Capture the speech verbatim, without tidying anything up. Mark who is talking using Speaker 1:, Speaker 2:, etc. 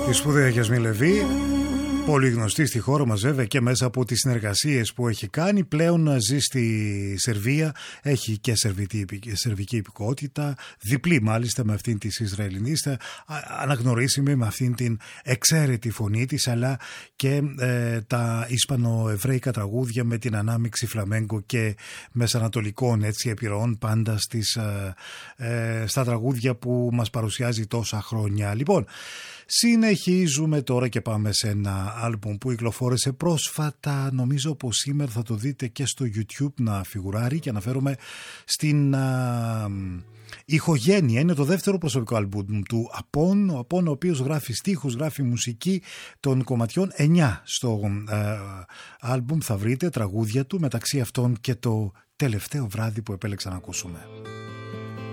Speaker 1: Η σπουδαία Γιασμίν Λεβί, πολύ γνωστή στη χώρα μας βέβαια και μέσα από τις συνεργασίες που έχει κάνει. Πλέον ζει στη Σερβία, έχει και σερβική υπηκότητα, διπλή μάλιστα με αυτήν της Ισραηλινής, αναγνωρίσιμη με αυτήν την εξαίρετη φωνή της, αλλά και ε, τα ισπανοεβραϊκά τραγούδια με την ανάμειξη φλαμέγκο και μεσανατολικών έτσι επιρροών πάντα στις, ε, ε, στα τραγούδια που μας παρουσιάζει τόσα χρόνια. Λοιπόν, συνεχίζουμε τώρα και πάμε σε ένα άλμπουμ που κυκλοφόρησε πρόσφατα. Νομίζω πως σήμερα θα το δείτε και στο YouTube να φιγουράρει, και αναφέρομαι στην α, Ηχογένεια. Είναι το δεύτερο προσωπικό άλμπουμ του Απόν, ο Απόν ο οποίος γράφει στίχους, γράφει μουσική των κομματιών. Εννιά στο α, άλμπουμ θα βρείτε τραγούδια του, μεταξύ αυτών και το τελευταίο βράδυ που επέλεξα να ακούσουμε.